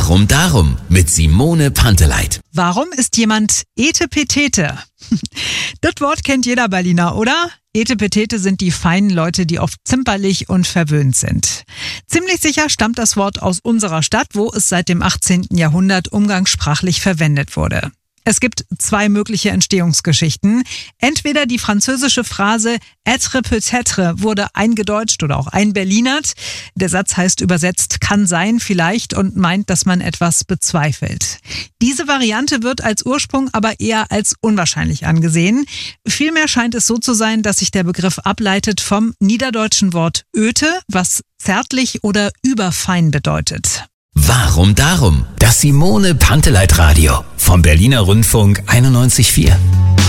Warum darum? Mit Simone Panteleit. Warum ist jemand Etepetete? Das Wort kennt jeder Berliner, oder? Etepetete sind die feinen Leute, die oft zimperlich und verwöhnt sind. Ziemlich sicher stammt das Wort aus unserer Stadt, wo es seit dem 18. Jahrhundert umgangssprachlich verwendet wurde. Es gibt zwei mögliche Entstehungsgeschichten. Entweder die französische Phrase être peut-être wurde eingedeutscht oder auch einberlinert. Der Satz heißt übersetzt kann sein, vielleicht und meint, dass man etwas bezweifelt. Diese Variante wird als Ursprung aber eher als unwahrscheinlich angesehen. Vielmehr scheint es so zu sein, dass sich der Begriff ableitet vom niederdeutschen Wort öte, was zärtlich oder überfein bedeutet. Warum darum? Das Simone Panteleit Radio vom Berliner Rundfunk 91,4.